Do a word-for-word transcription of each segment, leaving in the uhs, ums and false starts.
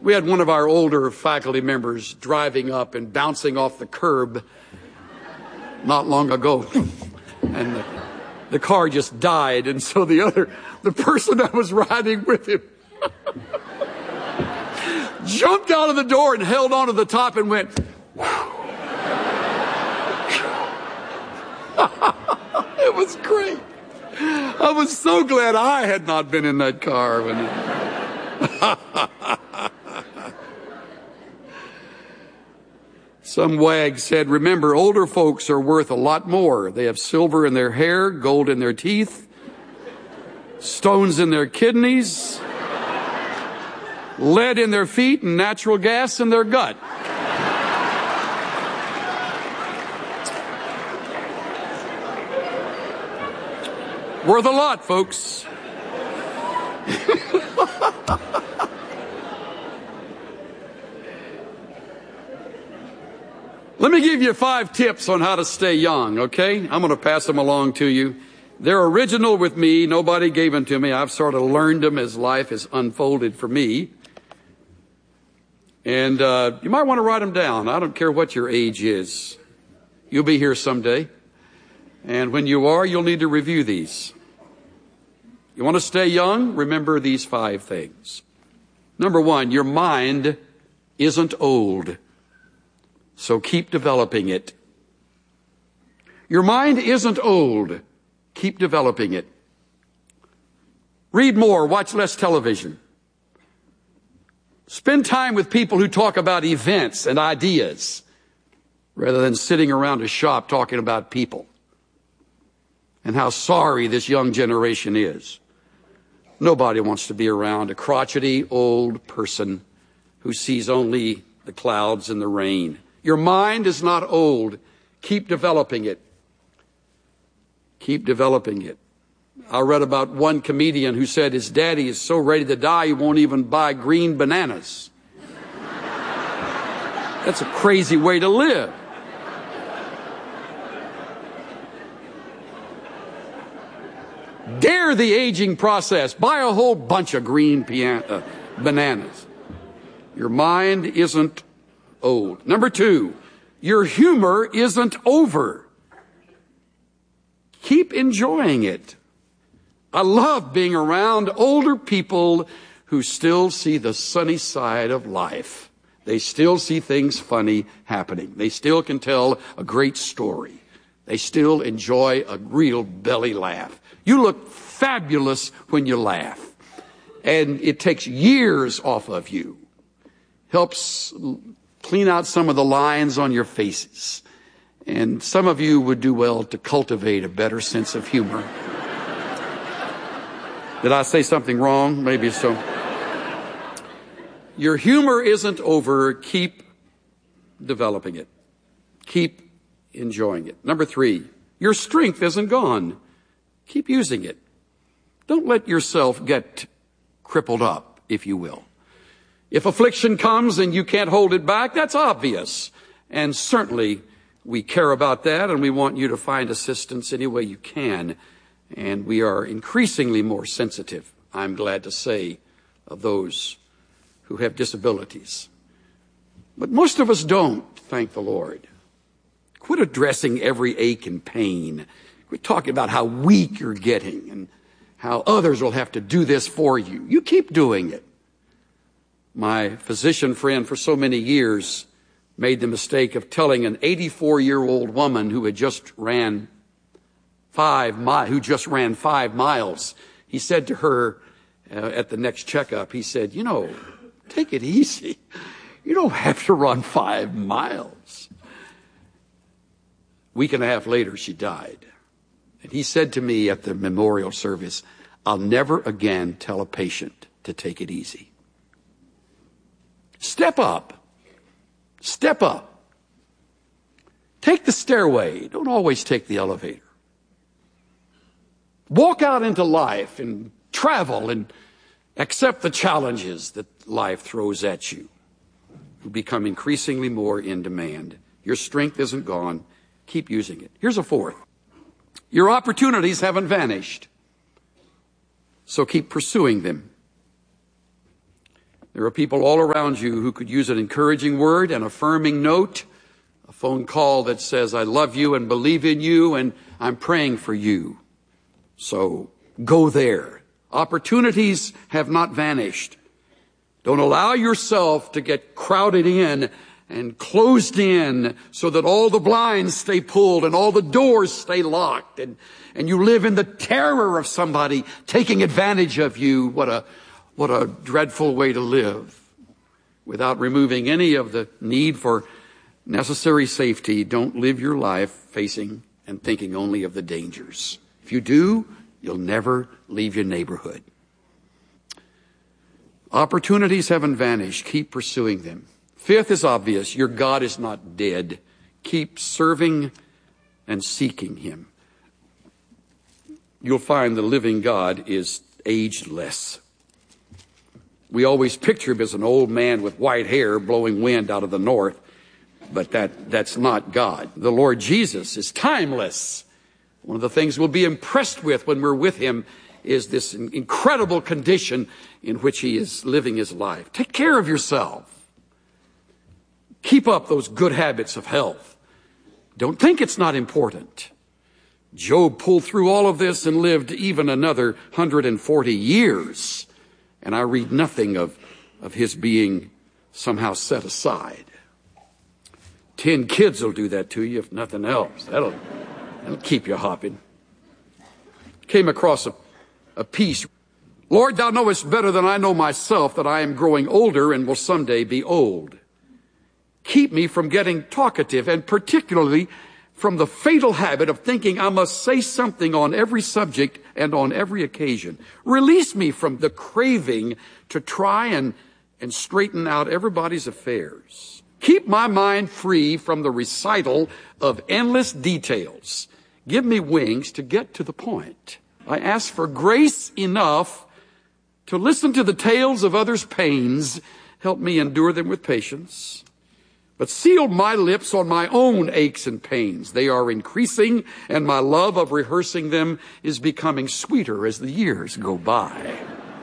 We had one of our older faculty members driving up and bouncing off the curb not long ago. And the, the car just died. And so the other, the person that was riding with him jumped out of the door and held onto the top and went, it was great. I was so glad I had not been in that car. When Some wag said, remember, older folks are worth a lot more. They have silver in their hair, gold in their teeth, stones in their kidneys, lead in their feet, and natural gas in their gut. Worth a lot, folks. Let me give you five tips on how to stay young, okay? I'm going to pass them along to you. They're original with me. Nobody gave them to me. I've sort of learned them as life has unfolded for me. And uh, you might want to write them down. I don't care what your age is. You'll be here someday. And when you are, you'll need to review these. You want to stay young? Remember these five things. Number one, your mind isn't old, so keep developing it. Your mind isn't old. Keep developing it. Read more, watch less television. Spend time with people who talk about events and ideas rather than sitting around a shop talking about people and how sorry this young generation is. Nobody wants to be around a crotchety old person who sees only the clouds and the rain. Your mind is not old. Keep developing it. Keep developing it. I read about one comedian who said his daddy is so ready to die he won't even buy green bananas. That's a crazy way to live. Dare the aging process. Buy a whole bunch of green pian- uh, bananas. Your mind isn't old. Number two, your humor isn't over. Keep enjoying it. I love being around older people who still see the sunny side of life. They still see things funny happening. They still can tell a great story. They still enjoy a real belly laugh. You look fabulous when you laugh. And it takes years off of you. Helps clean out some of the lines on your faces. And some of you would do well to cultivate a better sense of humor. Did I say something wrong? Maybe so. Your humor isn't over. Keep developing it. Keep enjoying it. Number three, your strength isn't gone. Keep using it. Don't let yourself get crippled up, if you will. If affliction comes and you can't hold it back, that's obvious. And certainly we care about that, and we want you to find assistance any way you can. And we are increasingly more sensitive, I'm glad to say, of those who have disabilities. But most of us don't, thank the Lord. Quit addressing every ache and pain. Quit talking about how weak you're getting and how others will have to do this for you. You keep doing it. My physician friend for so many years made the mistake of telling an eighty-four-year-old woman who had just ran five mi- who just ran five miles. He said to her uh, at the next checkup, he said, you know, take it easy. You don't have to run five miles. A week and a half later, she died. And he said to me at the memorial service, I'll never again tell a patient to take it easy. Step up. Step up. Take the stairway. Don't always take the elevator. Walk out into life and travel and accept the challenges that life throws at you. You become increasingly more in demand. Your strength isn't gone. Keep using it. Here's a fourth. Your opportunities haven't vanished, so keep pursuing them. There are people all around you who could use an encouraging word, an affirming note, a phone call that says, I love you and believe in you and I'm praying for you. So go there. Opportunities have not vanished. Don't allow yourself to get crowded in and closed in so that all the blinds stay pulled and all the doors stay locked and, and you live in the terror of somebody taking advantage of you. What a, what a dreadful way to live. Without removing any of the need for necessary safety, don't live your life facing and thinking only of the dangers. If you do, you'll never leave your neighborhood. Opportunities haven't vanished. Keep pursuing them. Fifth is obvious. Your God is not dead. Keep serving and seeking him. You'll find the living God is ageless. We always picture him as an old man with white hair blowing wind out of the north, but that, that's not God. The Lord Jesus is timeless. One of the things we'll be impressed with when we're with him is this incredible condition in which he is living his life. Take care of yourself. Keep up those good habits of health. Don't think it's not important. Job pulled through all of this and lived even another one hundred forty years. And I read nothing of, of his being somehow set aside. Ten kids will do that to you, if nothing else. That'll, that'll keep you hopping. Came across a, a piece. Lord, thou knowest better than I know myself that I am growing older and will someday be old. Keep me from getting talkative, and particularly from the fatal habit of thinking I must say something on every subject and on every occasion. Release me from the craving to try and, and straighten out everybody's affairs. Keep my mind free from the recital of endless details. Give me wings to get to the point. I ask for grace enough to listen to the tales of others' pains. Help me endure them with patience. But seal my lips on my own aches and pains. They are increasing, and my love of rehearsing them is becoming sweeter as the years go by.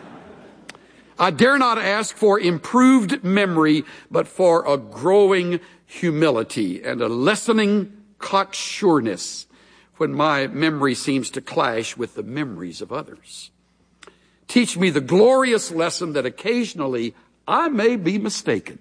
I dare not ask for improved memory, but for a growing humility and a lessening cocksureness when my memory seems to clash with the memories of others. Teach me the glorious lesson that occasionally I may be mistaken.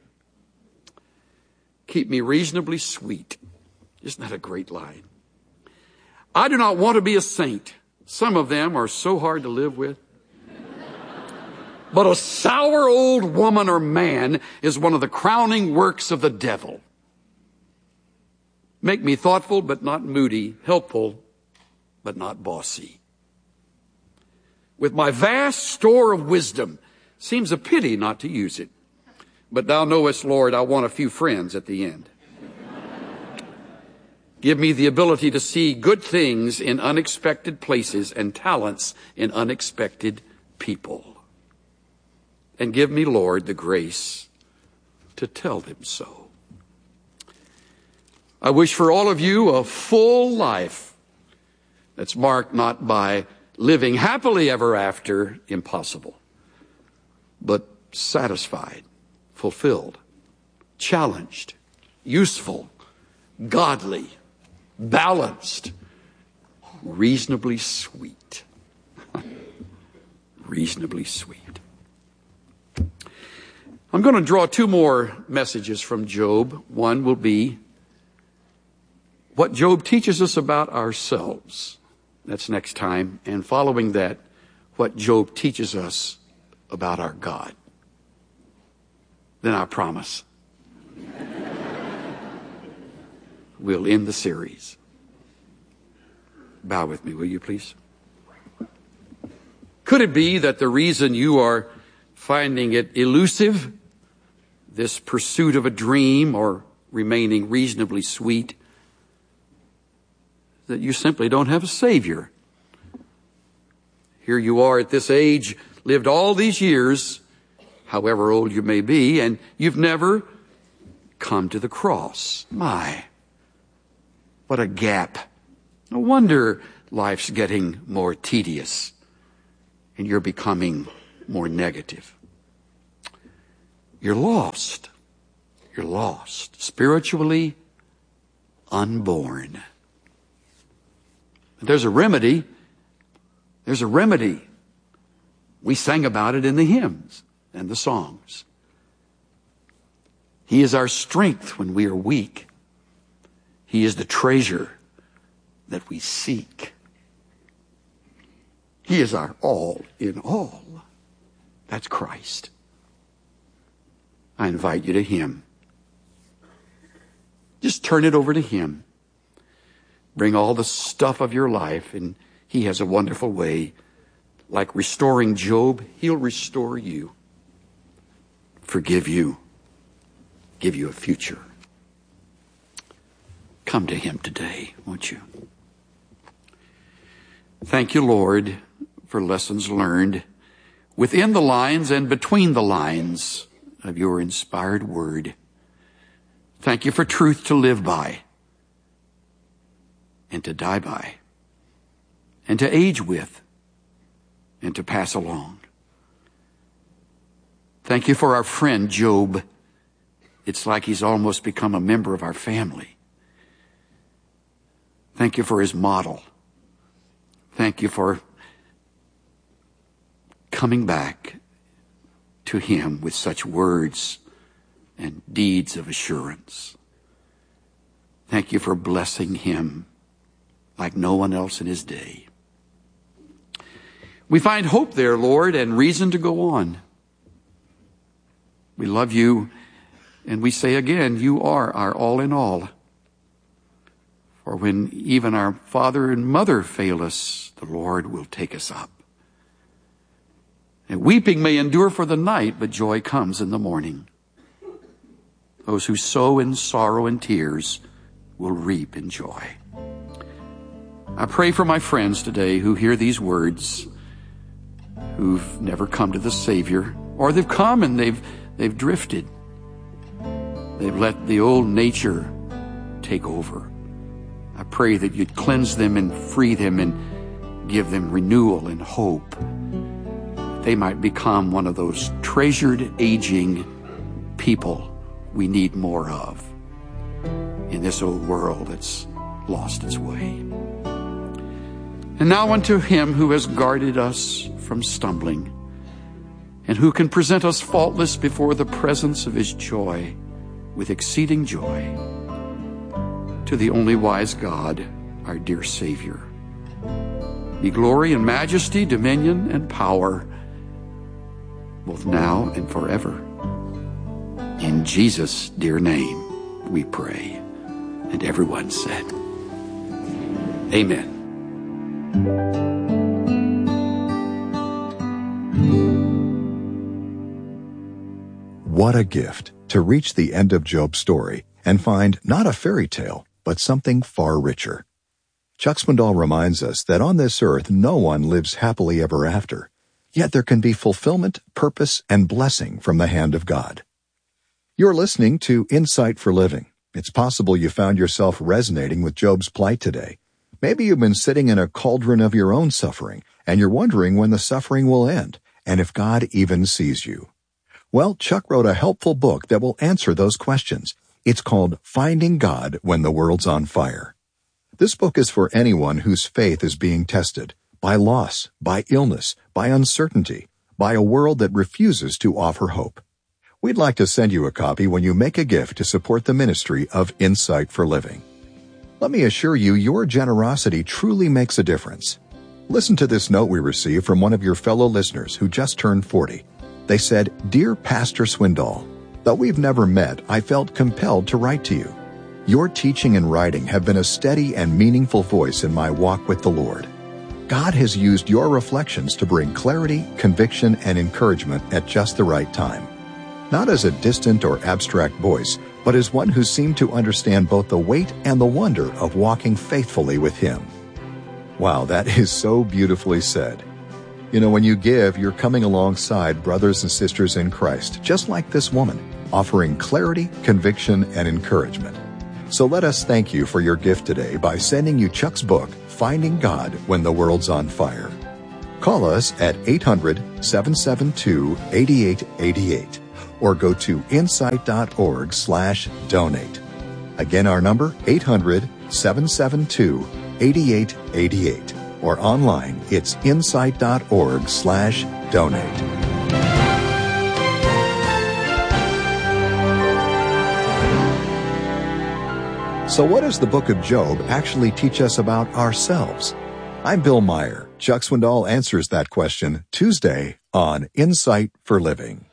Keep me reasonably sweet. Isn't that a great line? I do not want to be a saint. Some of them are so hard to live with. But a sour old woman or man is one of the crowning works of the devil. Make me thoughtful but not moody, helpful but not bossy. With my vast store of wisdom, seems a pity not to use it. But thou knowest, Lord, I want a few friends at the end. Give me the ability to see good things in unexpected places and talents in unexpected people. And give me, Lord, the grace to tell them so. I wish for all of you a full life that's marked not by living happily ever after, impossible, but satisfied, fulfilled, challenged, useful, godly, balanced, reasonably sweet. Reasonably sweet. I'm going to draw two more messages from Job. One will be what Job teaches us about ourselves. That's next time. And following that, what Job teaches us about our God. Then I promise we'll end the series. Bow with me, will you please? Could it be that the reason you are finding it elusive, this pursuit of a dream or remaining reasonably sweet, that you simply don't have a Savior? Here you are at this age, lived all these years, however old you may be, and you've never come to the cross. My, what a gap. No wonder life's getting more tedious and you're becoming more negative. you're lost. You're lost. Spiritually unborn. There's a remedy. There's a remedy. We sang about it in the hymns and the songs. He is our strength when we are weak. He is the treasure that we seek. He is our all in all. That's Christ. I invite you to Him. Just turn it over to Him. Bring all the stuff of your life, and He has a wonderful way. Like restoring Job, He'll restore you. Forgive you. Give you a future. Come to Him today, won't you? Thank you, Lord, for lessons learned within the lines and between the lines of your inspired word. Thank you for truth to live by and to die by and to age with and to pass along. Thank you for our friend Job. It's like he's almost become a member of our family. Thank you for his model. Thank you for coming back to him with such words and deeds of assurance. Thank you for blessing him like no one else in his day. We find hope there, Lord, and reason to go on. We love you, and we say again, you are our all in all. For when even our father and mother fail us, the Lord will take us up. And weeping may endure for the night, but joy comes in the morning. Those who sow in sorrow and tears will reap in joy. I pray for my friends today who hear these words, who've never come to the Savior, or they've come and they've they've drifted. They've let the old nature take over. I pray that you'd cleanse them and free them and give them renewal and hope. They might become one of those treasured, aging people we need more of in this old world that's lost its way. And now unto him who has guarded us from stumbling and who can present us faultless before the presence of his joy with exceeding joy, to the only wise God, our dear Savior, be glory and majesty, dominion and power, both now and forever. In Jesus' dear name we pray. And everyone said, Amen. What a gift to reach the end of Job's story and find not a fairy tale, but something far richer. Chuck Swindoll reminds us that on this earth no one lives happily ever after, yet there can be fulfillment, purpose, and blessing from the hand of God. You're listening to Insight for Living. It's possible you found yourself resonating with Job's plight today. Maybe you've been sitting in a cauldron of your own suffering, and you're wondering when the suffering will end, and if God even sees you. Well, Chuck wrote a helpful book that will answer those questions. It's called Finding God When the World's on Fire. This book is for anyone whose faith is being tested by loss, by illness, by uncertainty, by a world that refuses to offer hope. We'd like to send you a copy when you make a gift to support the ministry of Insight for Living. Let me assure you, your generosity truly makes a difference. Listen to this note we received from one of your fellow listeners who just turned forty. They said, Dear Pastor Swindoll, though we've never met, I felt compelled to write to you. Your teaching and writing have been a steady and meaningful voice in my walk with the Lord. God has used your reflections to bring clarity, conviction, and encouragement at just the right time. Not as a distant or abstract voice, but as one who seemed to understand both the weight and the wonder of walking faithfully with Him. Wow, that is so beautifully said. You know, when you give, you're coming alongside brothers and sisters in Christ, just like this woman, offering clarity, conviction, and encouragement. So let us thank you for your gift today by sending you Chuck's book, Finding God When the World's on Fire. Call us at eight hundred, seven seven two, eight eight eight eight or go to insight.org slash donate. Again, our number, eight hundred, seven seven two, eight eight eight eight. Or online, it's insight.org slash donate. So what does the book of Job actually teach us about ourselves? I'm Bill Meyer. Chuck Swindoll answers that question Tuesday on Insight for Living.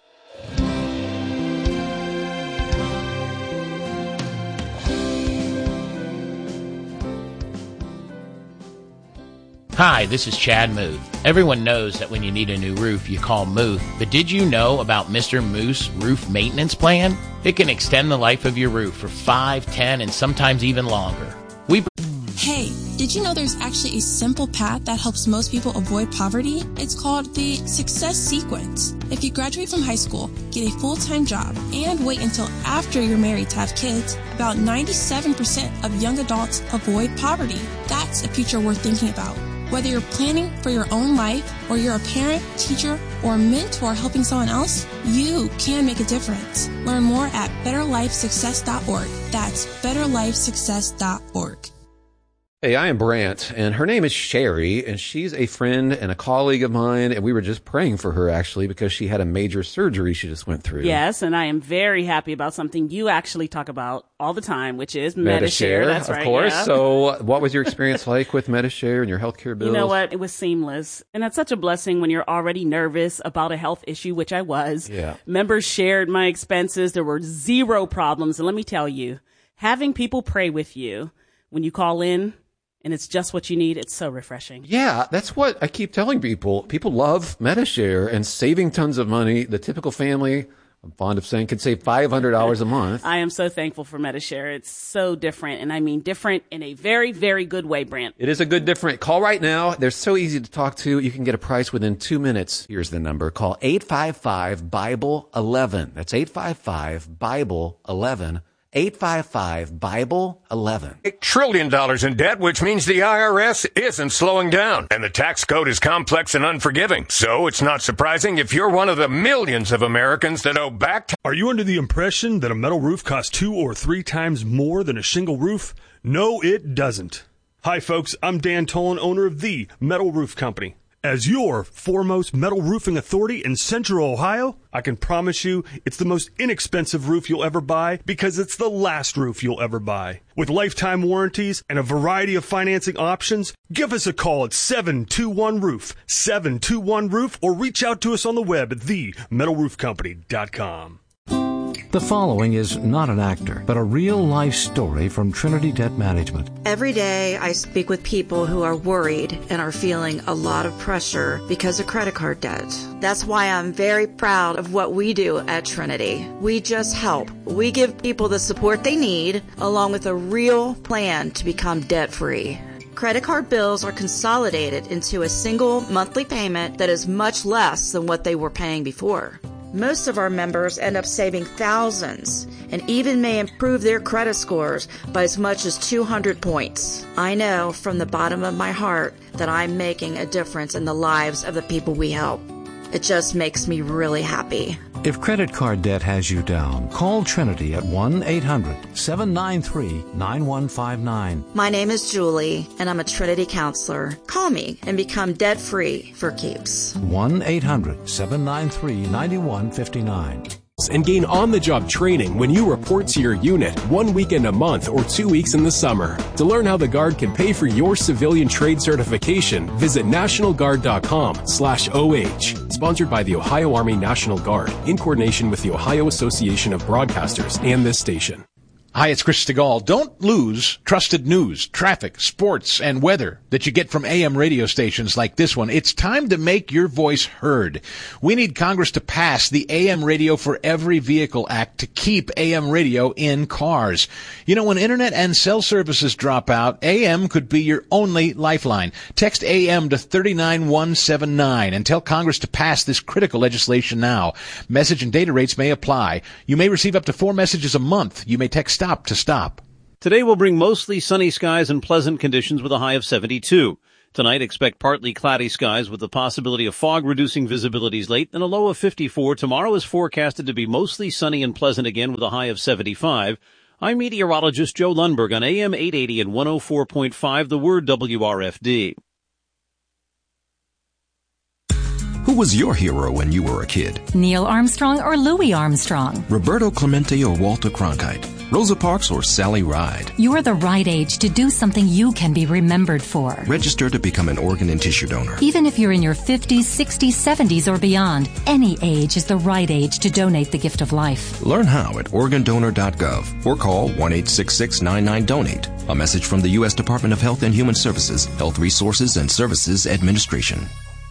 Hi, this is Chad Muth. Everyone knows that when you need a new roof, you call Muth. But did you know about Mister Moose Roof Maintenance Plan? It can extend the life of your roof for five, ten, and sometimes even longer. We Hey, did you know there's actually a simple path that helps most people avoid poverty? It's called the Success Sequence. If you graduate from high school, get a full-time job, and wait until after you're married to have kids, about ninety-seven percent of young adults avoid poverty. That's a future worth thinking about. Whether you're planning for your own life, or you're a parent, teacher, or a mentor helping someone else, you can make a difference. Learn more at better life success dot org. That's better life success dot org. Hey, I am Brant, and her name is Sherry, and she's a friend and a colleague of mine, and we were just praying for her, actually, because she had a major surgery she just went through. Yes, and I am very happy about something you actually talk about all the time, which is Medi-Share. Medi-Share, That's of right, course. yeah. So what was your experience like with Medi-Share and your healthcare bills? You know what? It was seamless. And that's such a blessing when you're already nervous about a health issue, which I was. Yeah. Members shared my expenses. There were zero problems. And let me tell you, having people pray with you when you call in, and it's just what you need, it's so refreshing. Yeah, that's what I keep telling people. People love Medi-Share and saving tons of money. The typical family, I'm fond of saying, could save five hundred dollars a month. I am so thankful for Medi-Share. It's so different, and I mean different in a very, very good way, Brant. It is a good different. Call right now. They're so easy to talk to. You can get a price within two minutes. Here's the number. Call eight five five, Bible eleven. That's eight five five, Bible eleven. eight five five, Bible eleven. eight trillion dollars in debt, which means the I R S isn't slowing down. And the tax code is complex and unforgiving. So it's not surprising if you're one of the millions of Americans that owe back tax. Are you under the impression that a metal roof costs two or three times more than a shingle roof? No, it doesn't. Hi, folks. I'm Dan Tolan, owner of The Metal Roof Company. As your foremost metal roofing authority in Central Ohio, I can promise you it's the most inexpensive roof you'll ever buy because it's the last roof you'll ever buy. With lifetime warranties and a variety of financing options, give us a call at seven two one roof, seven two one roof, or reach out to us on the web at the metal roof company dot com. The following is not an actor, but a real-life story from Trinity Debt Management. Every day I speak with people who are worried and are feeling a lot of pressure because of credit card debt. That's why I'm very proud of what we do at Trinity. We just help. We give people the support they need, along with a real plan to become debt-free. Credit card bills are consolidated into a single monthly payment that is much less than what they were paying before. Most of our members end up saving thousands and even may improve their credit scores by as much as two hundred points. I know from the bottom of my heart that I'm making a difference in the lives of the people we help. It just makes me really happy. If credit card debt has you down, call Trinity at one eight hundred, seven nine three, nine one five nine. My name is Julie, and I'm a Trinity counselor. Call me and become debt-free for keeps. one eight hundred, seven nine three, nine one five nine. And gain on-the-job training when you report to your unit one weekend a month or two weeks in the summer. To learn how the Guard can pay for your civilian trade certification, visit national guard dot com slash O H. Sponsored by the Ohio Army National Guard in coordination with the Ohio Association of Broadcasters and this station. Hi, it's Chris Stegall. Don't lose trusted news, traffic, sports, and weather that you get from A M radio stations like this one. It's time to make your voice heard. We need Congress to pass the A M Radio for Every Vehicle Act to keep A M radio in cars. You know, when internet and cell services drop out, A M could be your only lifeline. Text A M to three nine one seven nine and tell Congress to pass this critical legislation now. Message and data rates may apply. You may receive up to four messages a month. You may text STOP to stop. Today will bring mostly sunny skies and pleasant conditions with a high of seventy-two. Tonight, expect partly cloudy skies with the possibility of fog reducing visibilities late and a low of fifty-four. Tomorrow is forecasted to be mostly sunny and pleasant again with a high of seventy-five. I'm meteorologist Joe Lundberg on A M eight eighty and one oh four point five, The Word W R F D. Who was your hero when you were a kid? Neil Armstrong or Louis Armstrong? Roberto Clemente or Walter Cronkite? Rosa Parks or Sally Ride? You're the right age to do something you can be remembered for. Register to become an organ and tissue donor. Even if you're in your fifties, sixties, seventies, or beyond, any age is the right age to donate the gift of life. Learn how at organ donor dot gov or call one eight six six nine nine donate. A message from the U S Department of Health and Human Services, Health Resources and Services Administration.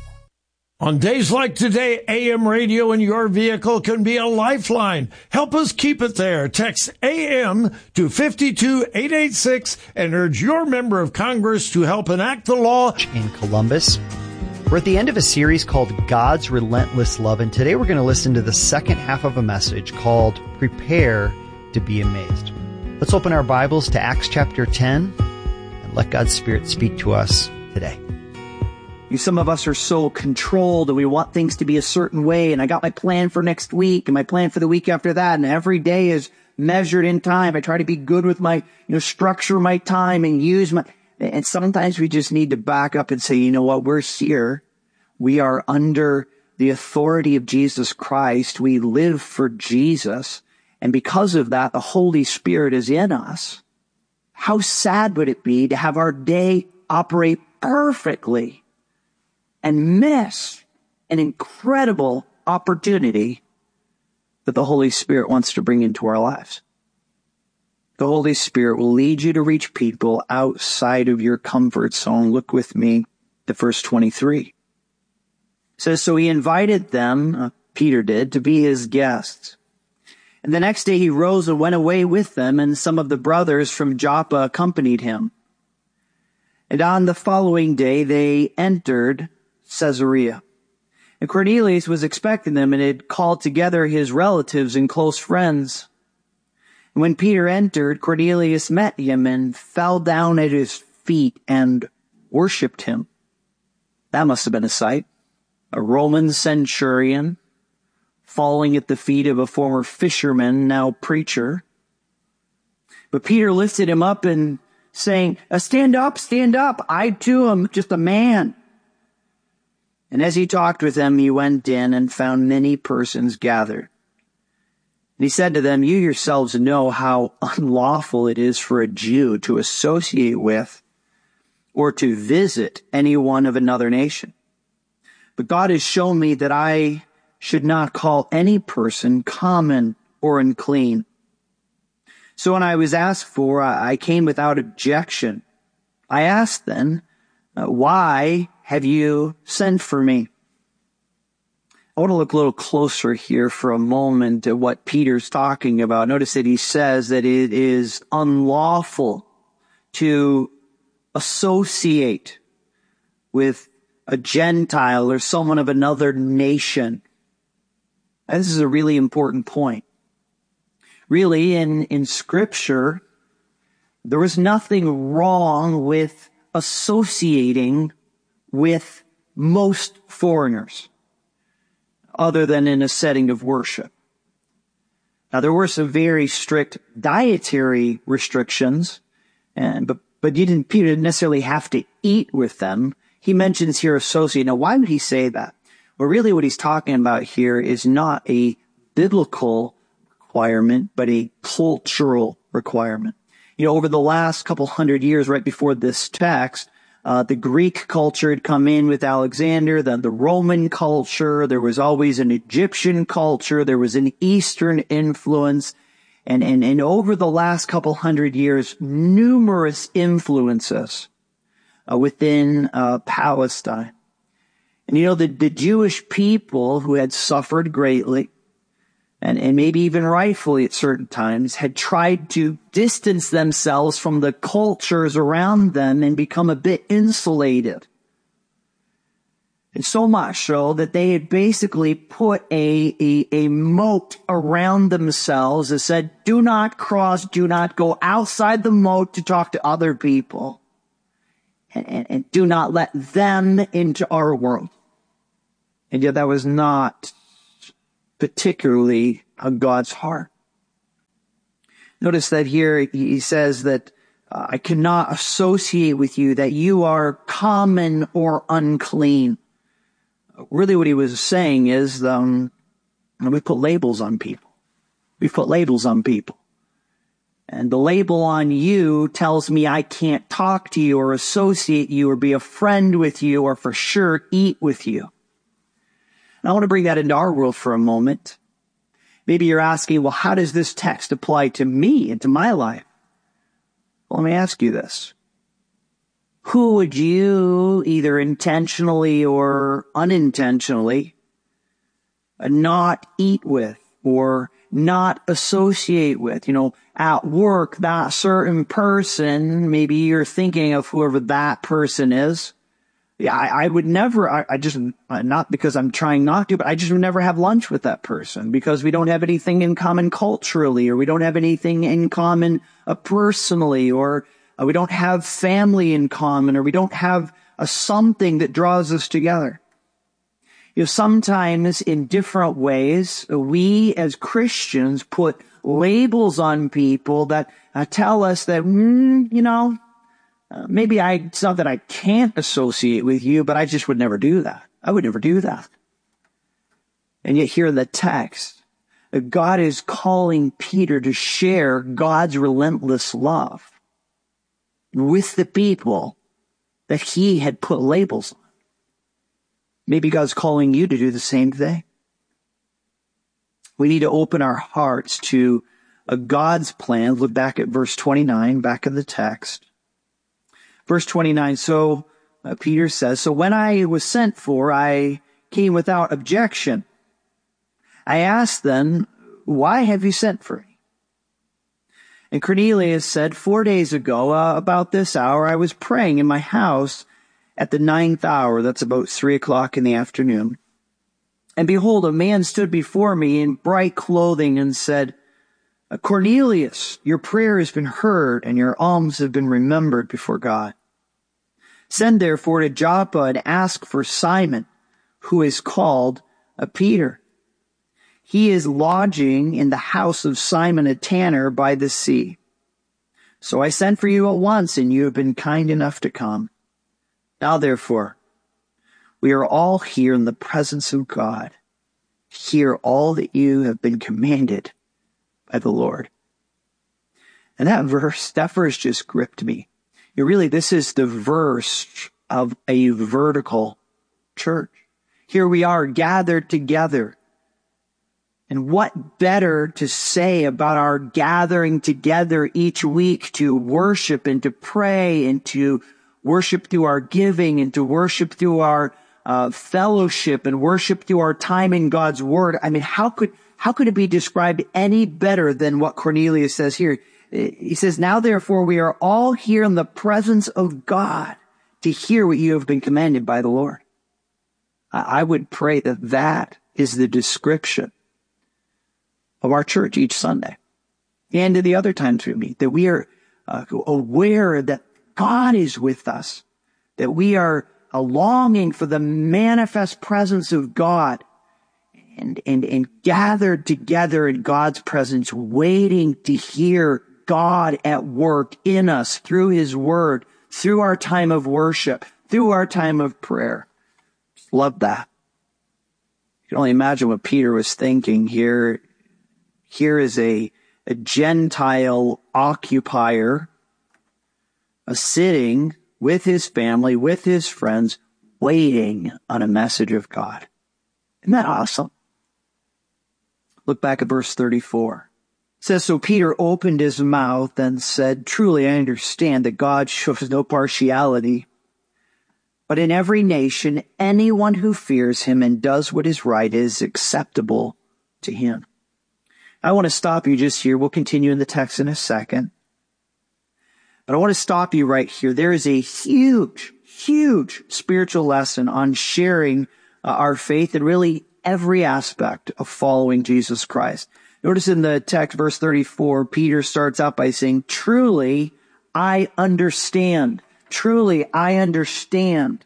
On days like today, A M radio in your vehicle can be a lifeline. Help us keep it there. Text A M to five two eight eight six and urge your member of Congress to help enact the law. In Columbus, we're at the end of a series called God's Relentless Love, and today we're going to listen to the second half of a message called Prepare to be Amazed. Let's open our Bibles to Acts chapter ten and let God's Spirit speak to us today. Some of us are so controlled and we want things to be a certain way. And I got my plan for next week and my plan for the week after that. And every day is measured in time. I try to be good with my, you know, structure my time and use my, and sometimes we just need to back up and say, you know what, we're here. We are under the authority of Jesus Christ. We live for Jesus. And because of that, the Holy Spirit is in us. How sad would it be to have our day operate perfectly and miss an incredible opportunity that the Holy Spirit wants to bring into our lives? The Holy Spirit will lead you to reach people outside of your comfort zone. Look with me to verse twenty-three. It says, so he invited them, uh, Peter did, to be his guests. And the next day he rose and went away with them, and some of the brothers from Joppa accompanied him. And on the following day they entered Caesarea. And Cornelius was expecting them and had called together his relatives and close friends. And when Peter entered, Cornelius met him and fell down at his feet and worshipped him. That must have been a sight. A Roman centurion falling at the feet of a former fisherman, now preacher. But Peter lifted him up and saying, stand up, stand up. I too am just a man. And as he talked with them, he went in and found many persons gathered. And he said to them, you yourselves know how unlawful it is for a Jew to associate with or to visit anyone of another nation. But God has shown me that I should not call any person common or unclean. So when I was asked for, I came without objection. I asked then, why have you sent for me? I want to look a little closer here for a moment at what Peter's talking about. Notice that he says that it is unlawful to associate with a Gentile or someone of another nation. And this is a really important point. Really, in, in Scripture, there was nothing wrong with associating with most foreigners, other than in a setting of worship. Now, there were some very strict dietary restrictions, and but but you didn't, Peter didn't necessarily have to eat with them. He mentions here associate. Now, why would he say that? Well, really what he's talking about here is not a biblical requirement, but a cultural requirement. You know, over the last couple hundred years, right before this text, Uh, the Greek culture had come in with Alexander, then the Roman culture, there was always an Egyptian culture, there was an Eastern influence, and, and, and over the last couple hundred years, numerous influences uh, within uh, Palestine. And you know, the, the Jewish people who had suffered greatly, and, and maybe even rightfully at certain times, had tried to distance themselves from the cultures around them and become a bit insulated. And so much so that they had basically put a, a, a moat around themselves that said, do not cross, do not go outside the moat to talk to other people. and, and, and do not let them into our world. And yet that was not particularly on God's heart. Notice that here he says that uh, I cannot associate with you, that you are common or unclean. Really what he was saying is um, we put labels on people. We put labels on people. And the label on you tells me I can't talk to you or associate you or be a friend with you or for sure eat with you. And I want to bring that into our world for a moment. Maybe you're asking, well, how does this text apply to me and to my life? Well, let me ask you this. Who would you either intentionally or unintentionally not eat with or not associate with? You know, at work, that certain person, maybe you're thinking of whoever that person is. Yeah, I, I would never, I, I just, not because I'm trying not to, but I just would never have lunch with that person because we don't have anything in common culturally, or we don't have anything in common uh, personally, or uh, we don't have family in common, or we don't have a something that draws us together. You know, sometimes in different ways, we as Christians put labels on people that uh, tell us that, mm, you know, Uh, maybe I, it's not that I can't associate with you, but I just would never do that. I would never do that. And yet here in the text, God is calling Peter to share God's relentless love with the people that he had put labels on. Maybe God's calling you to do the same thing. We need to open our hearts to a God's plan. Look back at verse twenty-nine, back in the text. Verse twenty-nine, so uh, Peter says, so when I was sent for, I came without objection. I asked then, why have you sent for me? And Cornelius said, four days ago, uh, about this hour, I was praying in my house at the ninth hour. That's about three o'clock in the afternoon. And behold, a man stood before me in bright clothing and said, Cornelius, your prayer has been heard and your alms have been remembered before God. Send therefore to Joppa and ask for Simon, who is called a Peter. He is lodging in the house of Simon a tanner by the sea. So I sent for you at once, and you have been kind enough to come. Now therefore, we are all here in the presence of God. Hear all that you have been commanded by the Lord. And that verse, that verse just gripped me. You know, really, this is the verse of a vertical church. Here we are gathered together. And what better to say about our gathering together each week to worship and to pray and to worship through our giving and to worship through our uh, fellowship and worship through our time in God's Word. I mean, how could How could it be described any better than what Cornelius says here? He says, now therefore we are all here in the presence of God to hear what you have been commanded by the Lord. I would pray that that is the description of our church each Sunday and in the other times we meet, that we are uh, aware that God is with us, that we are uh, longing for the manifest presence of God. And, and, and gathered together in God's presence, waiting to hear God at work in us through his word, through our time of worship, through our time of prayer. Love that. You can only imagine what Peter was thinking here. Here is a, a Gentile occupier, a sitting with his family, with his friends, waiting on a message of God. Isn't that awesome? Look back at verse thirty-four. It says, so Peter opened his mouth and said, truly I understand that God shows no partiality, but in every nation, anyone who fears him and does what is right is acceptable to him. I want to stop you just here. We'll continue in the text in a second. But I want to stop you right here. There is a huge, huge spiritual lesson on sharing uh, our faith and really every aspect of following Jesus Christ. Notice in the text, verse thirty-four, Peter starts out by saying, truly, I understand truly, I understand.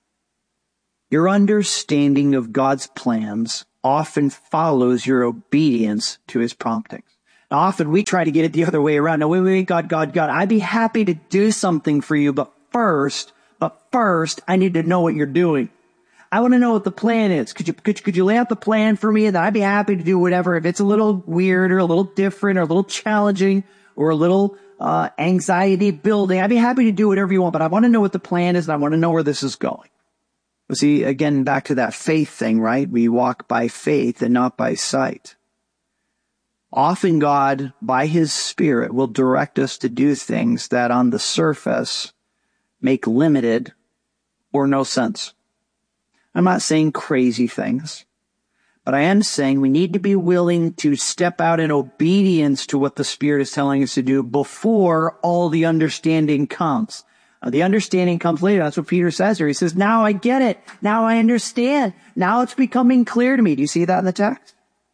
Your understanding of God's plans often follows your obedience to his promptings. Now, often we try to get it the other way around. No, wait, wait, God, God, God, I'd be happy to do something for you, but first, but first, I need to know what you're doing. I want to know what the plan is. Could you, could you, could you lay out the plan for me? And I'd be happy to do whatever. If it's a little weird or a little different or a little challenging or a little uh anxiety building, I'd be happy to do whatever you want, but I want to know what the plan is and I want to know where this is going. Well, see, again, back to that faith thing, right? We walk by faith and not by sight. Often God, by his Spirit, will direct us to do things that on the surface make limited or no sense. I'm not saying crazy things, but I am saying we need to be willing to step out in obedience to what the Spirit is telling us to do before all the understanding comes. Uh, the understanding comes later. That's what Peter says here. He says, now I get it. Now I understand. Now it's becoming clear to me. Do you see that in the text?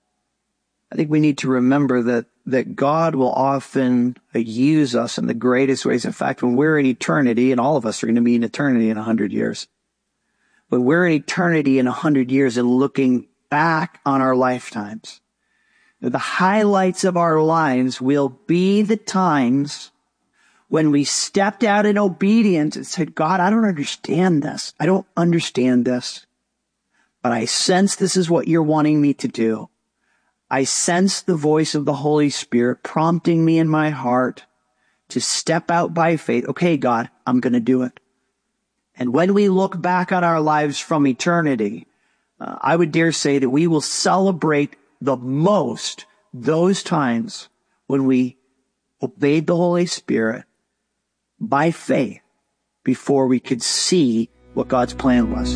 I think we need to remember that, that God will often use us in the greatest ways. In fact, when we're in eternity, and all of us are going to be in eternity in a hundred years, when we're in eternity in a hundred years and looking back on our lifetimes, the highlights of our lives will be the times when we stepped out in obedience and said, God, I don't understand this. I don't understand this, but I sense this is what you're wanting me to do. I sense the voice of the Holy Spirit prompting me in my heart to step out by faith. Okay, God, I'm going to do it. And when we look back on our lives from eternity, uh, I would dare say that we will celebrate the most those times when we obeyed the Holy Spirit by faith before we could see what God's plan was.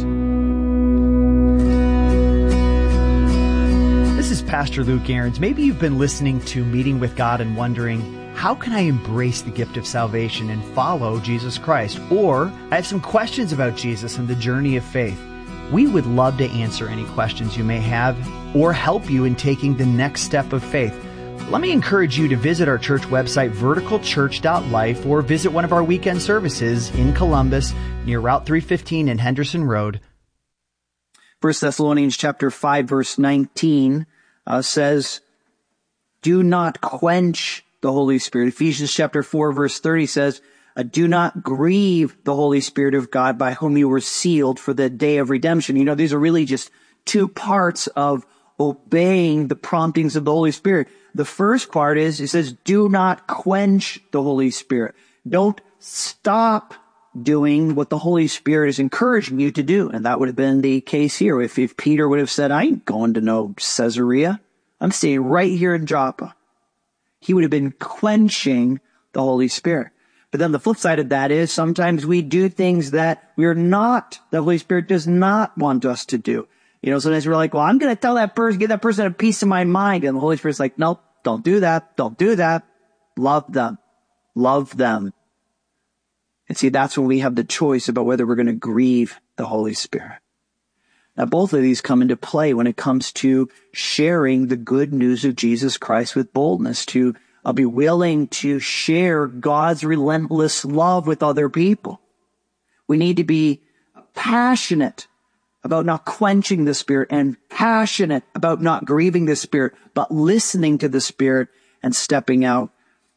This is Pastor Luke Ahrens. Maybe you've been listening to Meeting with God and wondering, how can I embrace the gift of salvation and follow Jesus Christ? Or I have some questions about Jesus and the journey of faith. We would love to answer any questions you may have or help you in taking the next step of faith. Let me encourage you to visit our church website, vertical church dot life, or visit one of our weekend services in Columbus near Route three fifteen and Henderson Road. First Thessalonians chapter five, verse nineteen uh, says, do not quench the Holy Spirit. Ephesians chapter four, verse thirty says, uh, do not grieve the Holy Spirit of God by whom you were sealed for the day of redemption. You know, these are really just two parts of obeying the promptings of the Holy Spirit. The first part is, it says, do not quench the Holy Spirit. Don't stop doing what the Holy Spirit is encouraging you to do. And that would have been the case here. If, if Peter would have said, I ain't going to no Caesarea. I'm staying right here in Joppa. He would have been quenching the Holy Spirit. But then the flip side of that is sometimes we do things that we're not, the Holy Spirit does not want us to do. You know, sometimes we're like, well, I'm going to tell that person, give that person a piece of my mind. And the Holy Spirit's like, nope, don't do that. Don't do that. Love them. Love them. And see, that's when we have the choice about whether we're going to grieve the Holy Spirit. Now, both of these come into play when it comes to sharing the good news of Jesus Christ with boldness, to uh, be willing to share God's relentless love with other people. We need to be passionate about not quenching the Spirit and passionate about not grieving the Spirit, but listening to the Spirit and stepping out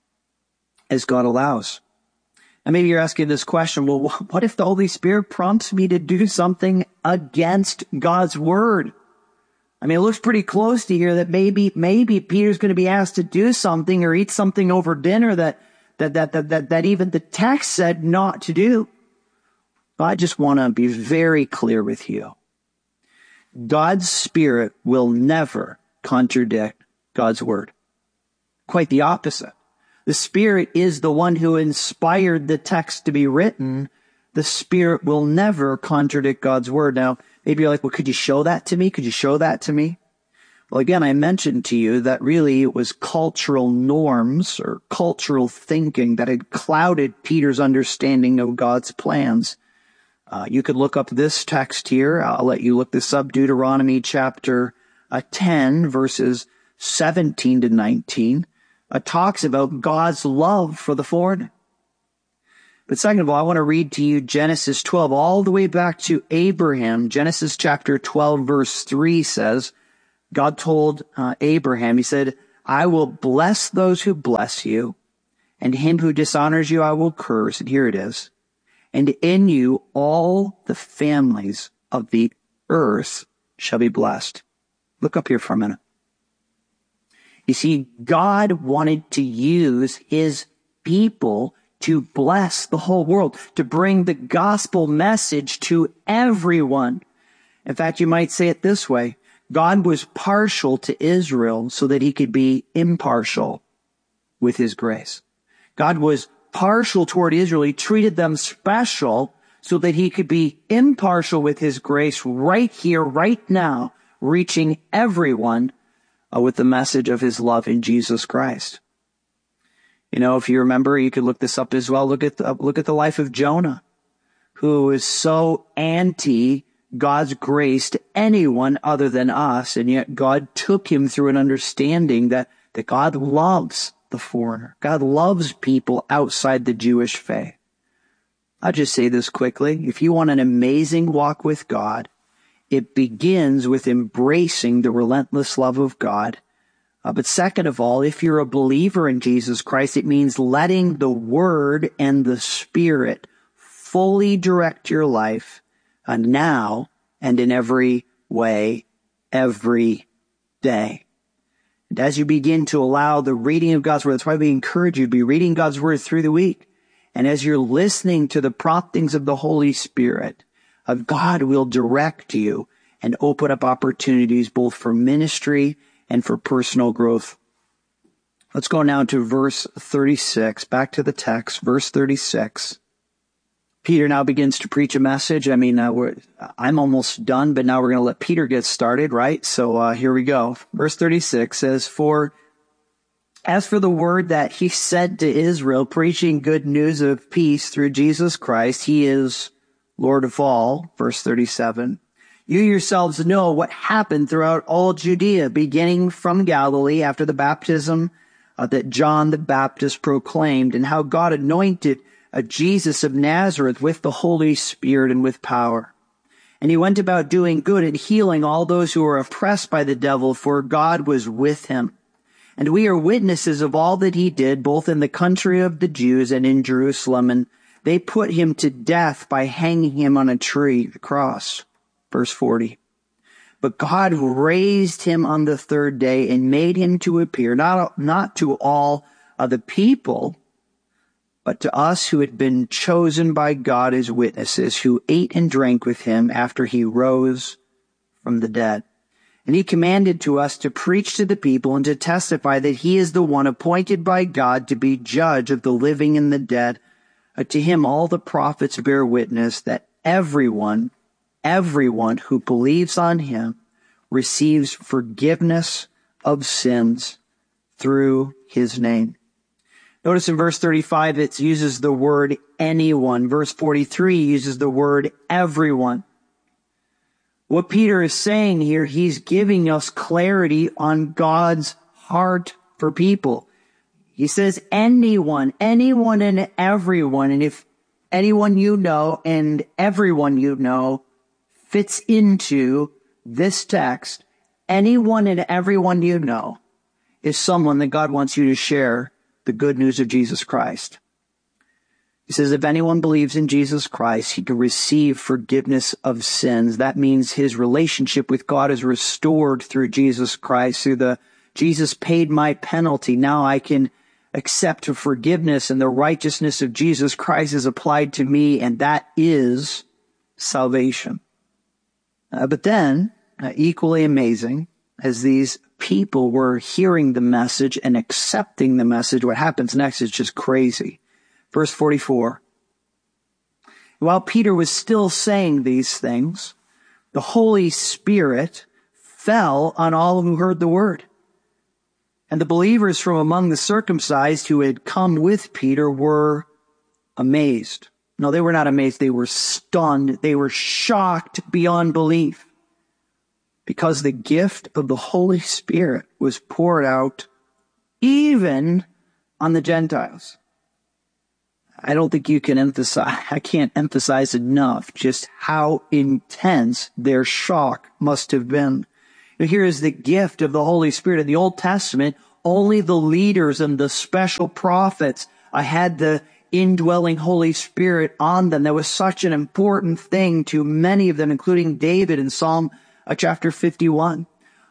as God allows. And maybe you're asking this question, well, what if the Holy Spirit prompts me to do something against God's word? I mean, it looks pretty close to here that maybe, maybe Peter's going to be asked to do something or eat something over dinner that, that, that, that, that, that even the text said not to do. But I just want to be very clear with you. God's Spirit will never contradict God's word. Quite the opposite. The Spirit is the one who inspired the text to be written. The Spirit will never contradict God's word. Now, maybe you're like, well, could you show that to me? Could you show that to me? Well, again, I mentioned to you that really it was cultural norms or cultural thinking that had clouded Peter's understanding of God's plans. Uh, you could look up this text here. I'll let you look this up. Deuteronomy chapter uh, ten, verses seventeen to nineteen, uh, talks about God's love for the foreigner. But second of all, I want to read to you Genesis twelve, all the way back to Abraham. Genesis chapter twelve, verse three says, God told uh, Abraham, he said, I will bless those who bless you, and him who dishonors you I will curse. And here it is. And in you all the families of the earth shall be blessed. Look up here for a minute. You see, God wanted to use his people to bless the whole world, to bring the gospel message to everyone. In fact, you might say it this way. God was partial to Israel so that he could be impartial with his grace. God was partial toward Israel. He treated them special so that he could be impartial with his grace right here, right now, reaching everyone uh, with the message of his love in Jesus Christ. You know, if you remember, you could look this up as well. Look at the, look at the life of Jonah, who is so anti God's grace to anyone other than us, and yet God took him through an understanding that, that God loves the foreigner. God loves people outside the Jewish faith. I'll just say this quickly. If you want an amazing walk with God, it begins with embracing the relentless love of God. Uh, but second of all, if you're a believer in Jesus Christ, it means letting the Word and the Spirit fully direct your life uh, now and in every way, every day. And as you begin to allow the reading of God's Word, that's why we encourage you to be reading God's Word through the week. And as you're listening to the promptings of the Holy Spirit, uh, God will direct you and open up opportunities both for ministry and for personal growth. Let's go now to verse thirty-six, back to the text, verse thirty-six. Peter now begins to preach a message. I mean, uh, we're, I'm almost done, but now we're going to let Peter get started, right? So uh, here we go. Verse thirty-six says, For as for the word that he said to Israel, preaching good news of peace through Jesus Christ, he is Lord of all. Verse thirty-seven. You yourselves know what happened throughout all Judea, beginning from Galilee after the baptism uh, that John the Baptist proclaimed, and how God anointed uh, Jesus of Nazareth with the Holy Spirit and with power. And he went about doing good and healing all those who were oppressed by the devil, for God was with him. And we are witnesses of all that he did, both in the country of the Jews and in Jerusalem. And they put him to death by hanging him on a tree, the cross. Verse forty. But God raised him on the third day and made him to appear, not, not to all of the people, but to us who had been chosen by God as witnesses, who ate and drank with him after he rose from the dead. And he commanded to us to preach to the people and to testify that he is the one appointed by God to be judge of the living and the dead. Uh, to him all the prophets bear witness that everyone Everyone who believes on him receives forgiveness of sins through his name. Notice in verse thirty-five, it uses the word anyone. Verse forty-three uses the word everyone. What Peter is saying here, he's giving us clarity on God's heart for people. He says anyone, anyone and everyone. And if anyone you know and everyone you know fits into this text, anyone and everyone you know is someone that God wants you to share the good news of Jesus Christ. He says if anyone believes in Jesus Christ, he can receive forgiveness of sins. That means his relationship with God is restored through Jesus Christ, through the Jesus paid my penalty. Now I can accept forgiveness, and the righteousness of Jesus Christ is applied to me, and that is salvation. Uh, but then, uh, equally amazing, as these people were hearing the message and accepting the message, what happens next is just crazy. Verse forty-four. While Peter was still saying these things, the Holy Spirit fell on all who heard the word. And the believers from among the circumcised who had come with Peter were amazed. No, they were not amazed. They were stunned. They were shocked beyond belief, because the gift of the Holy Spirit was poured out even on the Gentiles. I don't think you can emphasize, I can't emphasize enough just how intense their shock must have been. Here is the gift of the Holy Spirit. In the Old Testament, only the leaders and the special prophets uh, had the indwelling Holy Spirit on them. That was such an important thing to many of them, including David in Psalm uh, chapter fifty-one.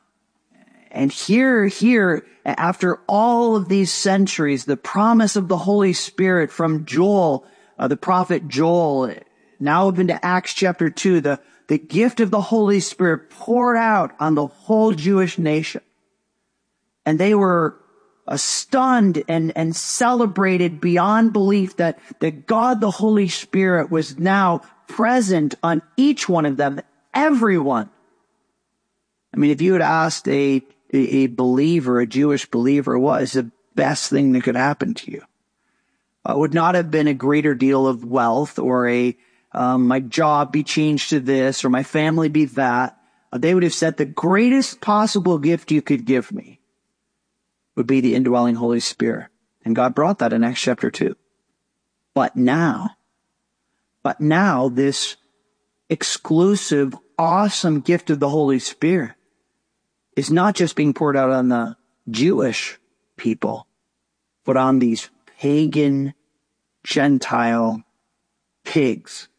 And here, here, after all of these centuries, the promise of the Holy Spirit from Joel, uh, the prophet Joel, now up into Acts chapter two, the, the gift of the Holy Spirit poured out on the whole Jewish nation. And they were uh, stunned and, and celebrated beyond belief that, that God, the Holy Spirit, was now present on each one of them, everyone. I mean, if you had asked a a believer, a Jewish believer, what is the best thing that could happen to you? Uh, it would not have been a greater deal of wealth or a, um, my job be changed to this or my family be that. Uh, they would have said the greatest possible gift you could give me would be the indwelling Holy Spirit. And God brought that in Acts chapter two. But now, but now this exclusive, awesome gift of the Holy Spirit is not just being poured out on the Jewish people, but on these pagan, Gentile pigs.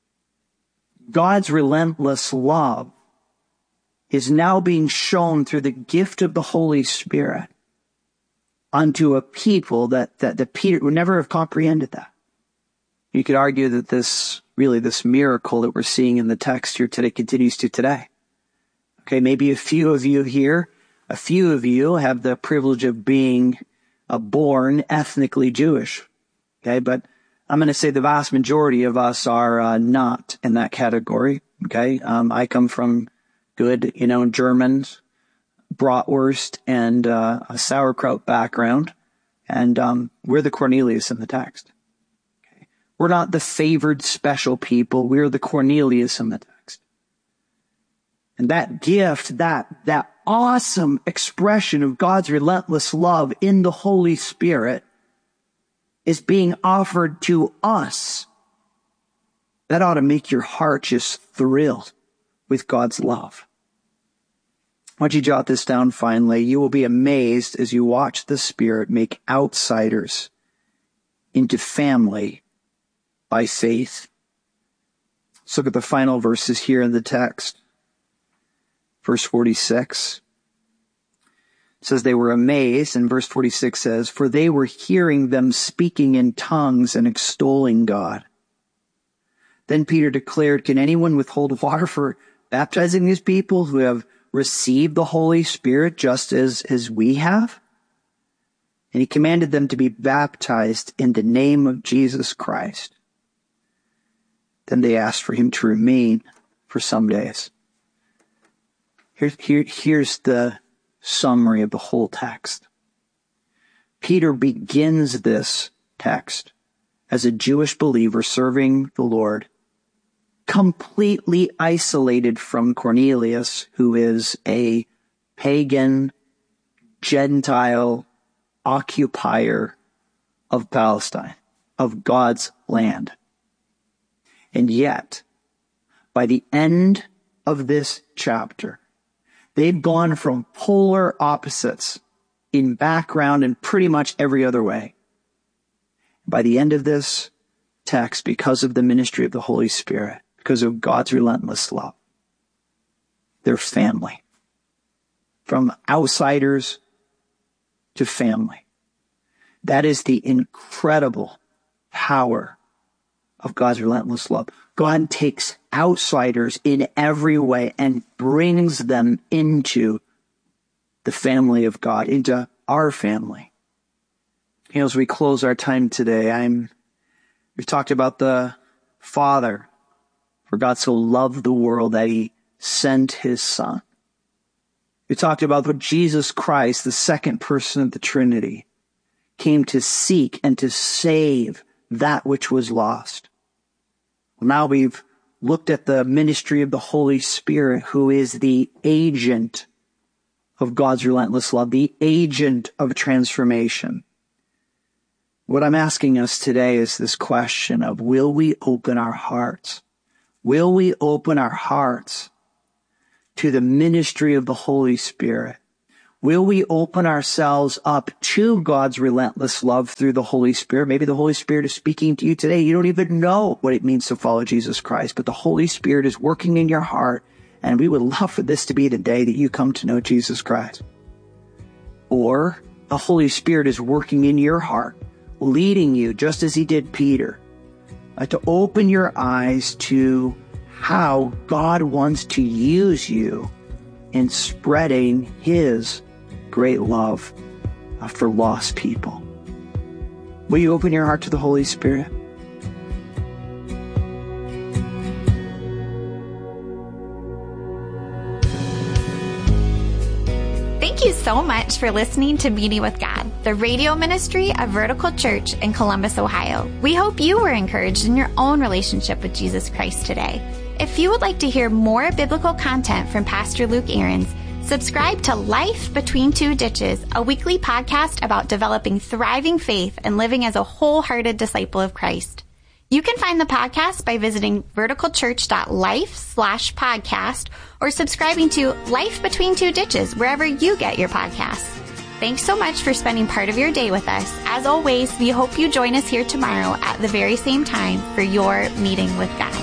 God's relentless love is now being shown through the gift of the Holy Spirit unto a people that, that, that Peter would never have comprehended that. You could argue that this, really this miracle that we're seeing in the text here today continues to today. Okay, maybe a few of you here, a few of you have the privilege of being uh, born ethnically Jewish. Okay, but I'm going to say the vast majority of us are uh, not in that category. Okay, um, I come from good, you know, Germans, bratwurst, and uh, a sauerkraut background, and um, we're the Cornelius in the text. Okay, we're not the favored special people. We're the Cornelius in the text. And that gift, that, that awesome expression of God's relentless love in the Holy Spirit is being offered to us. That ought to make your heart just thrill with God's love. Why don't you jot this down finally? You will be amazed as you watch the Spirit make outsiders into family by faith. Let's look at the final verses here in the text. Verse forty-six says they were amazed, and verse forty-six says, for they were hearing them speaking in tongues and extolling God. Then Peter declared, can anyone withhold water for baptizing these people who have received the Holy Spirit just as, as we have? And he commanded them to be baptized in the name of Jesus Christ. Then they asked for him to remain for some days. Here, here, here's the summary of the whole text. Peter begins this text as a Jewish believer serving the Lord, completely isolated from Cornelius, who is a pagan, Gentile occupier of Palestine, of God's land. And yet, by the end of this chapter, they've gone from polar opposites in background and pretty much every other way. By the end of this text, because of the ministry of the Holy Spirit, because of God's relentless love, they're family. From outsiders to family. That is the incredible power of God's relentless love. God takes outsiders in every way and brings them into the family of God, into our family. You know, as we close our time today, I'm, we've talked about the Father, for God so loved the world that he sent his Son. We talked about what Jesus Christ, the second person of the Trinity, came to seek and to save that which was lost. Well, now we've looked at the ministry of the Holy Spirit, who is the agent of God's relentless love, the agent of transformation. What I'm asking us today is this question of, will we open our hearts? Will we open our hearts to the ministry of the Holy Spirit? Will we open ourselves up to God's relentless love through the Holy Spirit? Maybe the Holy Spirit is speaking to you today. You don't even know what it means to follow Jesus Christ, but the Holy Spirit is working in your heart, and we would love for this to be the day that you come to know Jesus Christ. Or the Holy Spirit is working in your heart, leading you, just as he did Peter, uh, to open your eyes to how God wants to use you in spreading his great love uh, for lost people. Will you open your heart to the Holy Spirit? Thank you so much for listening to Meeting with God, the radio ministry of Vertical Church in Columbus, Ohio. We hope you were encouraged in your own relationship with Jesus Christ today. If you would like to hear more biblical content from Pastor Luke Ahrens, subscribe to Life Between Two Ditches, a weekly podcast about developing thriving faith and living as a wholehearted disciple of Christ. You can find the podcast by visiting verticalchurch.life slash podcast or subscribing to Life Between Two Ditches wherever you get your podcasts. Thanks so much for spending part of your day with us. As always, we hope you join us here tomorrow at the very same time for your Meeting with God.